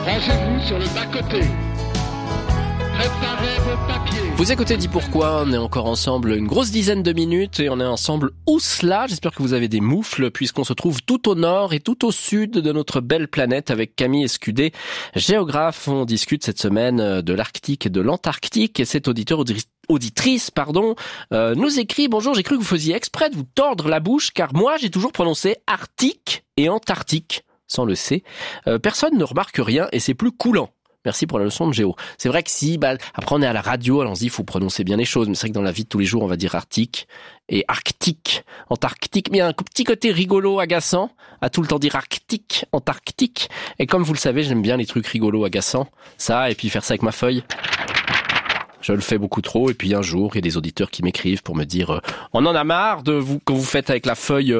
Rangez-vous sur le bas-côté. Préparez vos papiers. Vous écoutez Dis Pourquoi, on est encore ensemble une grosse dizaine de minutes et on est ensemble où cela? J'espère que vous avez des moufles puisqu'on se trouve tout au nord et tout au sud de notre belle planète avec Camille Escudé, géographe. On discute cette semaine de l'Arctique et de l'Antarctique et cet auditrice, nous écrit: bonjour, j'ai cru que vous faisiez exprès de vous tordre la bouche car moi j'ai toujours prononcé Arctique et Antarctique sans le C. Personne ne remarque rien et c'est plus coulant. Merci pour la leçon de géo. C'est vrai que après on est à la radio, alors on se dit il faut prononcer bien les choses, mais c'est vrai que dans la vie de tous les jours on va dire Arctique et Arctique, Antarctique, mais il y a un petit côté rigolo, agaçant, à tout le temps dire Arctique, Antarctique, et comme vous le savez, j'aime bien les trucs rigolos, agaçants, ça, et puis faire ça avec ma feuille. Je le fais beaucoup trop, et puis un jour, il y a des auditeurs qui m'écrivent pour me dire on en a marre de vous quand vous faites avec la feuille.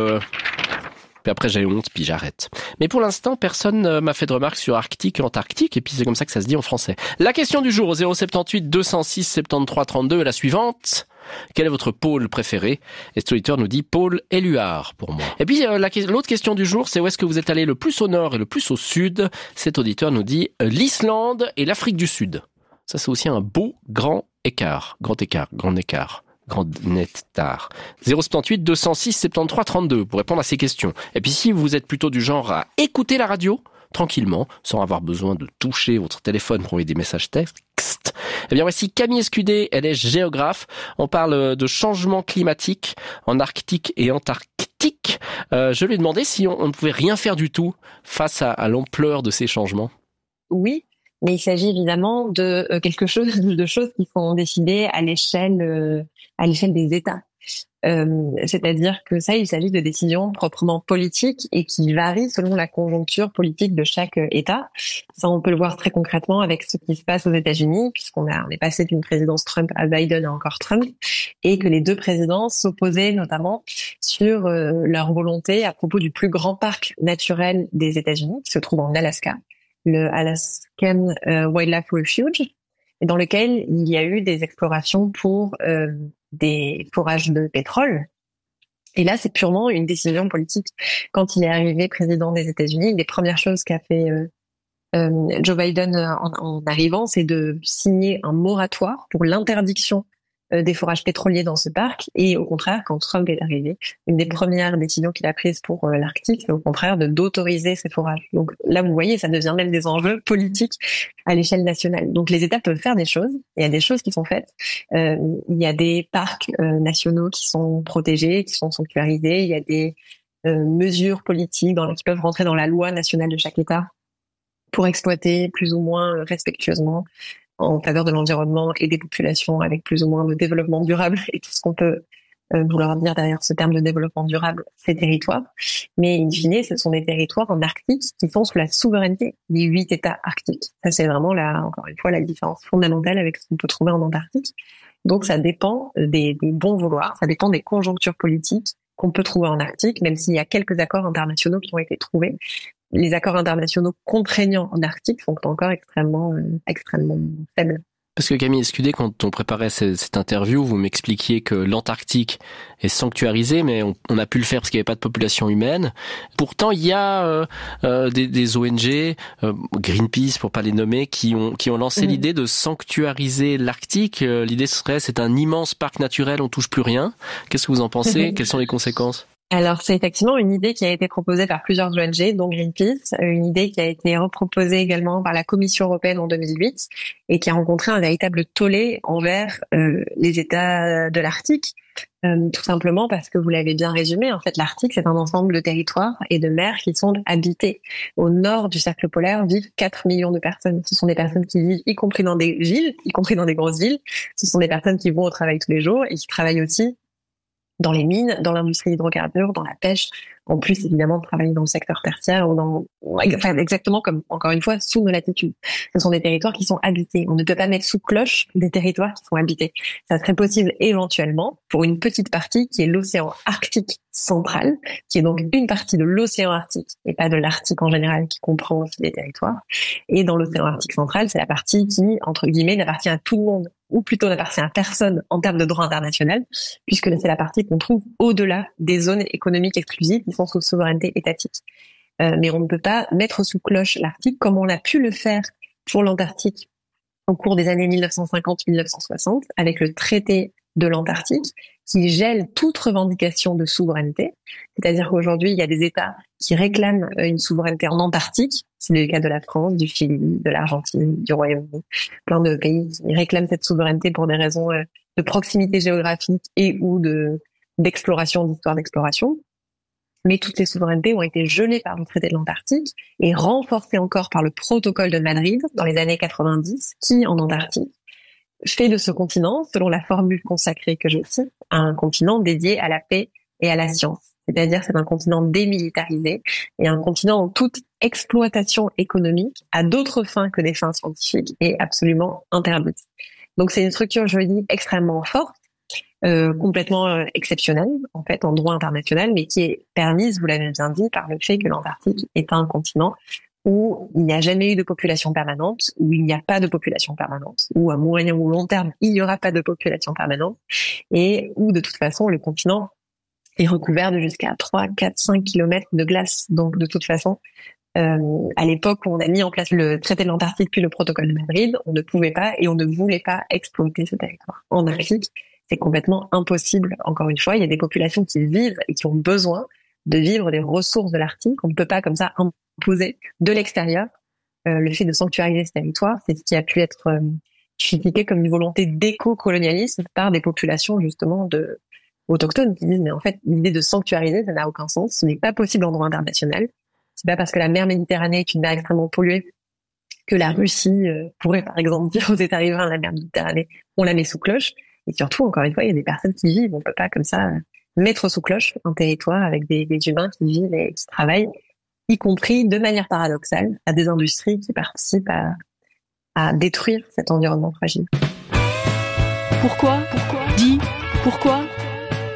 Puis après j'ai honte, puis j'arrête. Mais pour l'instant, personne m'a fait de remarques sur Arctique et Antarctique, et puis c'est comme ça que ça se dit en français. La question du jour au 078 206 73 32 est la suivante. Quel est votre pôle préféré? Et cet auditeur nous dit pôle Éluard pour moi. Et puis l'autre question du jour, c'est où est-ce que vous êtes allé le plus au nord et le plus au sud? Cet auditeur nous dit l'Islande et l'Afrique du Sud. Ça c'est aussi un beau grand écart. Grand écart. Grand net tard. 078 206 73 32 pour répondre à ces questions. Et puis si vous êtes plutôt du genre à écouter la radio tranquillement, sans avoir besoin de toucher votre téléphone pour envoyer des messages textes, eh bien voici Camille Escudé, elle est géographe. On parle de changement climatique en Arctique et Antarctique. Je lui ai demandé si on ne pouvait rien faire du tout face à l'ampleur de ces changements. Oui. Mais il s'agit évidemment de choses qui sont décidées à l'échelle des États. C'est-à-dire que ça, il s'agit de décisions proprement politiques et qui varient selon la conjoncture politique de chaque État. Ça, on peut le voir très concrètement avec ce qui se passe aux États-Unis, on est passé d'une présidence Trump à Biden à encore Trump, et que les deux présidents s'opposaient notamment sur leur volonté à propos du plus grand parc naturel des États-Unis, qui se trouve en Alaska, le Alaskan Wildlife Refuge, et dans lequel il y a eu des explorations pour des forages de pétrole. Et là, c'est purement une décision politique. Quand il est arrivé président des États-Unis, une des premières choses qu'a fait Joe Biden en arrivant, c'est de signer un moratoire pour l'interdiction des forages pétroliers dans ce parc. Et au contraire, quand Trump est arrivé, une des premières décisions qu'il a prises pour l'Arctique, c'est au contraire d'autoriser ces forages. Donc là, vous voyez, ça devient même des enjeux politiques à l'échelle nationale. Donc les États peuvent faire des choses. Il y a des choses qui sont faites. Il y a des parcs nationaux qui sont protégés, qui sont sanctuarisés. Il y a des mesures politiques qui peuvent rentrer dans la loi nationale de chaque État pour exploiter plus ou moins respectueusement en faveur de l'environnement et des populations avec plus ou moins de développement durable et tout ce qu'on peut vouloir dire derrière ce terme de développement durable, ces territoires. Mais in fine, ce sont des territoires en Arctique qui sont sous la souveraineté des 8 États arctiques. Ça, c'est vraiment encore une fois, la différence fondamentale avec ce qu'on peut trouver en Antarctique. Donc, ça dépend des bons vouloirs, ça dépend des conjonctures politiques qu'on peut trouver en Arctique, même s'il y a quelques accords internationaux qui ont été trouvés. Les accords internationaux contraignants en Arctique sont encore extrêmement faibles. Parce que Camille Escudé, quand on préparait cette interview, vous m'expliquiez que l'Antarctique est sanctuarisé, mais on a pu le faire parce qu'il n'y avait pas de population humaine. Pourtant, il y a des ONG, Greenpeace pour pas les nommer, qui ont lancé l'idée de sanctuariser l'Arctique. L'idée c'est un immense parc naturel, on touche plus rien. Qu'est-ce que vous en pensez? Quelles sont les conséquences? Alors, c'est effectivement une idée qui a été proposée par plusieurs ONG, dont Greenpeace, une idée qui a été reproposée également par la Commission européenne en 2008 et qui a rencontré un véritable tollé envers les États de l'Arctique, tout simplement parce que vous l'avez bien résumé, en fait, l'Arctique, c'est un ensemble de territoires et de mers qui sont habités. Au nord du cercle polaire vivent 4 millions de personnes. Ce sont des personnes qui vivent y compris dans des villes, y compris dans des grosses villes. Ce sont des personnes qui vont au travail tous les jours et qui travaillent aussi dans les mines, dans l'industrie hydrocarbures, dans la pêche, en plus évidemment de travailler dans le secteur tertiaire exactement comme, encore une fois, sous nos latitudes. Ce sont des territoires qui sont habités. On ne peut pas mettre sous cloche des territoires qui sont habités. Ça serait possible éventuellement pour une petite partie qui est l'océan Arctique central, qui est donc une partie de l'océan Arctique et pas de l'Arctique en général qui comprend aussi les territoires. Et dans l'océan Arctique central, c'est la partie qui, entre guillemets, n'appartient à tout le monde, ou plutôt n'appartient à personne en termes de droit international, puisque c'est la partie qu'on trouve au-delà des zones économiques exclusives qui sont sous souveraineté étatique. mais on ne peut pas mettre sous cloche l'Arctique comme on a pu le faire pour l'Antarctique au cours des années 1950-1960 avec le traité de l'Antarctique qui gèle toute revendication de souveraineté. C'est-à-dire qu'aujourd'hui, il y a des États qui réclament une souveraineté en Antarctique. C'est le cas de la France, du Chili, de l'Argentine, du Royaume-Uni. Plein de pays qui réclament cette souveraineté pour des raisons de proximité géographique et ou d'exploration, d'histoire d'exploration. Mais toutes ces souverainetés ont été gelées par le traité de l'Antarctique et renforcées encore par le protocole de Madrid dans les années 90, qui, en Antarctique, fait de ce continent, selon la formule consacrée que je cite, un continent dédié à la paix et à la science. C'est-à-dire c'est un continent démilitarisé et un continent où toute exploitation économique à d'autres fins que des fins scientifiques est absolument interdite. Donc c'est une structure juridique extrêmement forte, complètement exceptionnelle en fait en droit international, mais qui est permise, vous l'avez bien dit, par le fait que l'Antarctique est un continent où il n'y a jamais eu de population permanente, où il n'y a pas de population permanente, où à moyen ou long terme, il n'y aura pas de population permanente, et où de toute façon, le continent est recouvert de jusqu'à 3, 4, 5 kilomètres de glace. Donc de toute façon, à l'époque où on a mis en place le traité de l'Antarctique puis le protocole de Madrid, on ne pouvait pas et on ne voulait pas exploiter ce territoire. En Arctique, c'est complètement impossible. Encore une fois, il y a des populations qui vivent et qui ont besoin de vivre des ressources de l'Arctique. On ne peut pas comme ça imposer de l'extérieur le fait de sanctuariser ce territoire. C'est ce qui a pu être critiqué comme une volonté d'éco-colonialisme par des populations justement autochtones qui disent mais en fait l'idée de sanctuariser ça n'a aucun sens, ce n'est pas possible en droit international. C'est pas parce que la mer Méditerranée est une mer extrêmement polluée que la Russie pourrait par exemple dire aux États riverains de la mer Méditerranée on la met sous cloche. Et surtout encore une fois il y a des personnes qui vivent, on peut pas comme ça mettre sous cloche un territoire avec des humains qui vivent et qui travaillent, y compris de manière paradoxale à des industries qui participent à détruire cet environnement fragile. Pourquoi ? Dis, pourquoi ?